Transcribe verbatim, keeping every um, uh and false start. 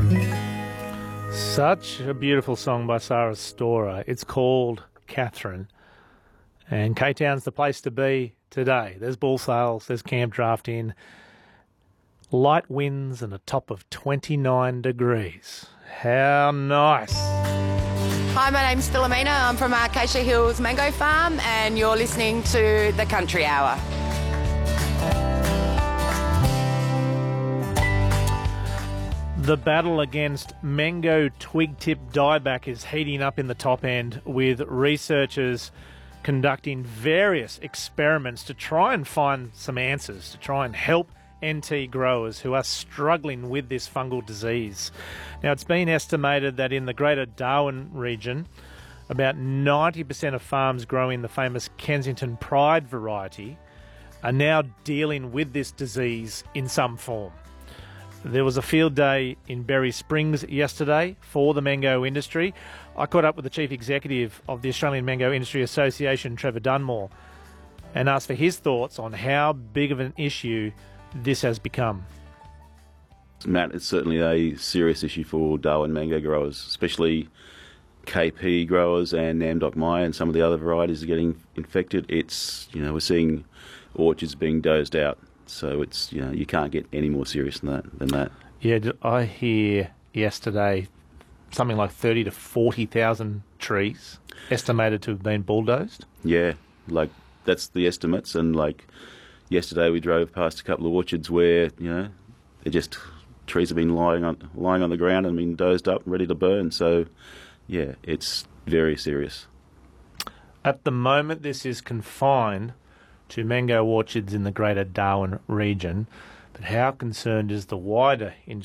Such a beautiful song by Sarah Storer. It's called Catherine. And K-Town's the place to be today. There's bull sales, there's camp drafting, light winds and a top of twenty-nine degrees. How nice. Hi, my name's Philomena. I'm from Acacia Hills Mango Farm and you're listening to The Country Hour. The battle against mango twig tip dieback is heating up in the top end, with researchers conducting various experiments to try and find some answers, to try and help N T growers who are struggling with this fungal disease. Now, it's been estimated that in the greater Darwin region, about ninety percent of farms growing the famous Kensington Pride variety are now dealing with this disease in some form. There was a field day in Berry Springs yesterday for the mango industry. I caught up with the Chief Executive of the Australian Mango Industry Association, Trevor Dunmore, and asked for his thoughts on how big of an issue this has become. Matt, it's certainly a serious issue for Darwin mango growers, especially K P growers and Namdok Maya and some of the other varieties are getting infected. It's, you know, we're seeing orchards being dozed out. So it's, you know, you can't get any more serious than that. Than that. Yeah, I hear yesterday something like thirty to forty thousand trees estimated to have been bulldozed. Yeah, like that's the estimates. And like yesterday, we drove past a couple of orchards where, you know, they're just trees have been lying on lying on the ground and been dozed up, ready to burn. So yeah, it's very serious. At the moment, this is confined to mango orchards in the greater Darwin region, but how concerned is the wider